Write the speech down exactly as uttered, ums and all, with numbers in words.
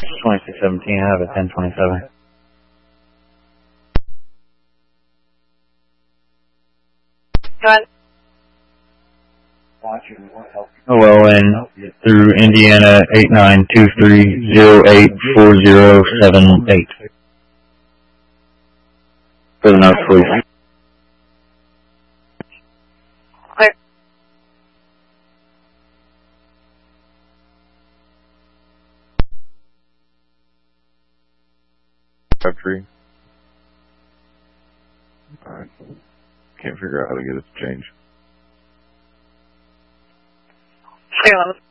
twenty-six seventeen, I have a ten twenty-seven. Go ahead. O L N through Indiana eight nine two three zero eight four zero seven eight. For the nurse, please. Clear. Country. Alright. Can't figure out how to get it to change. Clear limit.